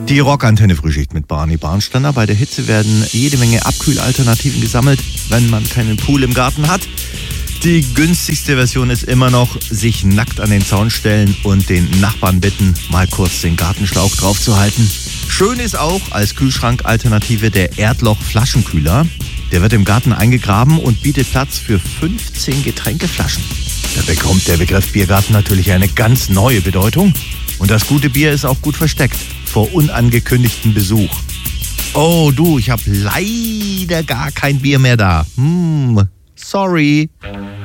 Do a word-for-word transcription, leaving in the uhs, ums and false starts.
Die Rockantenne Frühschicht mit Barney Barnsteiner. Bei der Hitze werden jede Menge Abkühlalternativen gesammelt, wenn man keinen Pool im Garten hat. Die günstigste Version ist immer noch, sich nackt an den Zaun stellen und den Nachbarn bitten, mal kurz den Gartenschlauch draufzuhalten. Schön ist auch als Kühlschrankalternative der Erdloch-Flaschenkühler. Der wird im Garten eingegraben und bietet Platz für fünfzehn Getränkeflaschen. Da bekommt der Begriff Biergarten natürlich eine ganz neue Bedeutung. Und das gute Bier ist auch gut versteckt vor unangekündigtem Besuch. Oh du, ich habe leider gar kein Bier mehr da. Hm, sorry.